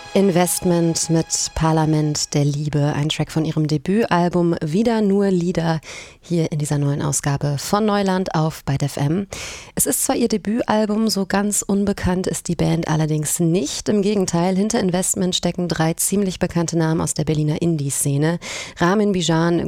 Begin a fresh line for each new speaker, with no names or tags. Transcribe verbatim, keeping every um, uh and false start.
Investment mit Parlament der Liebe, ein Track von ihrem Debütalbum Wieder nur Lieder, hier in dieser neuen Ausgabe von Neuland auf Byte F M. Es ist zwar ihr Debütalbum, so ganz unbekannt ist die Band allerdings nicht. Im Gegenteil, hinter Investment stecken drei ziemlich bekannte Namen aus der Berliner Indie-Szene. Ramin Bijan,